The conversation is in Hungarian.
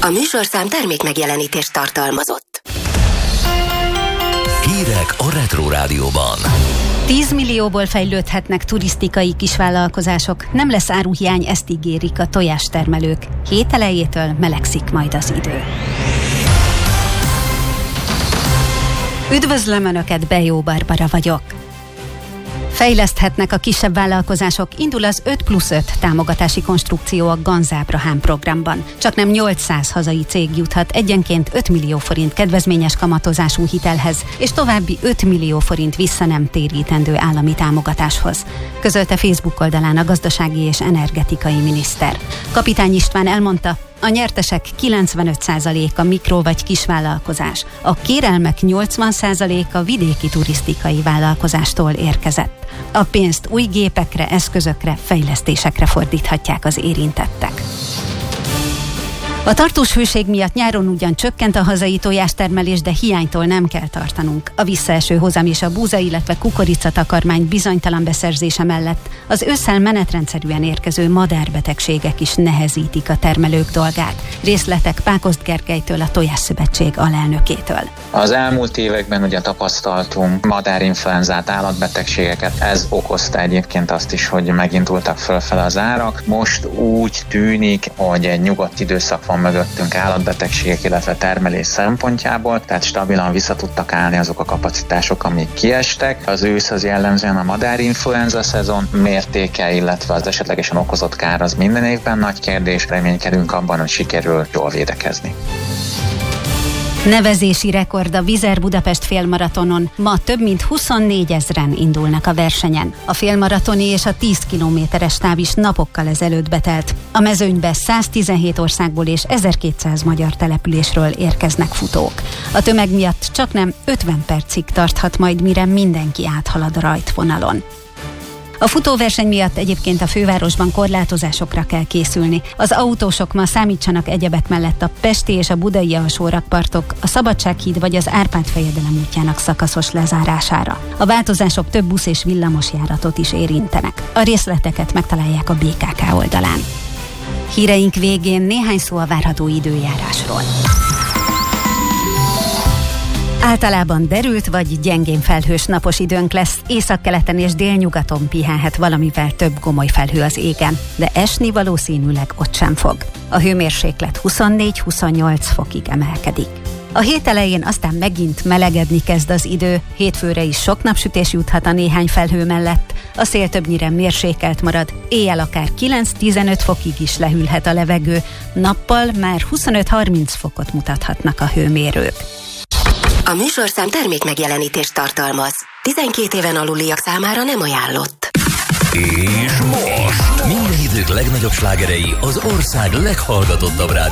A műsorszám termék megjelenítést tartalmazott. Hírek a Retro Rádióban. 10 millióból fejlődhetnek turisztikai kisvállalkozások. Nem lesz áruhiány, ezt ígérik a tojástermelők. Hét elejétől melegszik majd az idő. Üdvözlöm Önöket, Bejó Barbara vagyok. Fejleszthetnek a kisebb vállalkozások, indul az 5+5 támogatási konstrukció a Ganz Ábrahám programban. Csaknem 800 hazai cég juthat egyenként 5 millió forint kedvezményes kamatozású hitelhez, és további 5 millió forint vissza nem térítendő állami támogatáshoz, közölte Facebook oldalán a gazdasági és energetikai miniszter. Kapitány István elmondta, a nyertesek 95%-a mikro- vagy kisvállalkozás. A kérelmek 80%-a vidéki turisztikai vállalkozástól érkezett. A pénzt új gépekre, eszközökre, fejlesztésekre fordíthatják az érintettek. A tartós hőség miatt nyáron ugyan csökkent a hazai tojástermelés, de hiánytól nem kell tartanunk. A visszaeső hozam és a búza, illetve kukoricatakarmány bizonytalan beszerzése mellett az ősszel menetrendszerűen érkező madárbetegségek is nehezítik a termelők dolgát. Részletek Pákozd Gergelytől, a Tojásszövetség alelnökétől. Az elmúlt években ugye tapasztaltunk madárinfluenzát, állatbetegségeket. Ez okozta egyébként azt is, hogy megindultak fölfele az árak. Most úgy tűnik, hogy egy nyugodt időszak van mögöttünk állatbetegségek, illetve termelés szempontjából, tehát stabilan vissza tudtak állni azok a kapacitások, amik kiestek. Az ősz az jellemzően a madárinfluenza szezon mértéke, illetve az esetlegesen okozott kár az minden évben nagy kérdés. Reménykedünk abban, hogy sikerül jól védekezni. Nevezési rekord a Vizer Budapest félmaratonon. Ma több mint 24 000-en indulnak a versenyen. A félmaratoni és a 10 kilométeres táv is napokkal ezelőtt betelt. A mezőnybe 117 országból és 1200 magyar településről érkeznek futók. A tömeg miatt csaknem 50 percig tarthat majd, mire mindenki áthalad a rajtvonalon. A futóverseny miatt egyébként a fővárosban korlátozásokra kell készülni. Az autósok ma számítsanak egyebek mellett a pesti és a budai alsórakpartok, a Szabadsághíd vagy az Árpád-fejedelem útjának szakaszos lezárására. A változások több busz és villamos járatot is érintenek. A részleteket megtalálják a BKK oldalán. Híreink végén néhány szó a várható időjárásról. Általában derült vagy gyengén felhős napos időnk lesz, északkeleten és délnyugaton pihenhet valamivel több gomoly felhő az égen, de esni valószínűleg ott sem fog. A hőmérséklet 24-28 fokig emelkedik. A hét elején aztán megint melegedni kezd az idő, hétfőre is sok napsütés juthat a néhány felhő mellett, a szél többnyire mérsékelt marad, éjjel akár 9-15 fokig is lehűlhet a levegő, nappal már 25-30 fokot mutathatnak a hőmérők. A műsorszám termék megjelenítést tartalmaz. 12 éven aluliak számára nem ajánlott. És most minden idők legnagyobb slágerei az ország leghallgatottabb rádió